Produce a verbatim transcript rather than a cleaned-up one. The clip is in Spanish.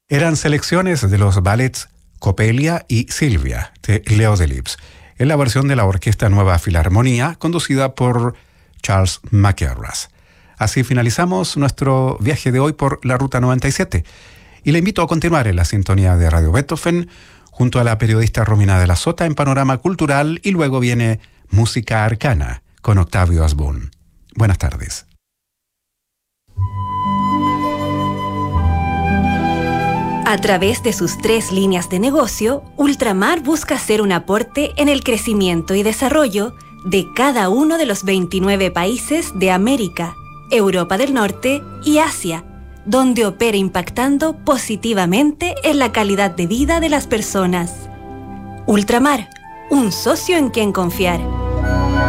Eran selecciones de los ballets Coppelia y Silvia, de Leo Delibes, en la versión de la Orquesta Nueva Filarmonía, conducida por Charles Mackerras. Así finalizamos nuestro viaje de hoy por la Ruta noventa y siete. Y le invito a continuar en la sintonía de Radio Beethoven, junto a la periodista Romina de la Sota en Panorama Cultural, y luego viene Música Arcana, con Octavio Asbun. Buenas tardes. A través de sus tres líneas de negocio, Ultramar busca hacer un aporte en el crecimiento y desarrollo de cada uno de los veintinueve países de América, Europa del Norte y Asia, donde opera impactando positivamente en la calidad de vida de las personas. Ultramar, un socio en quien confiar.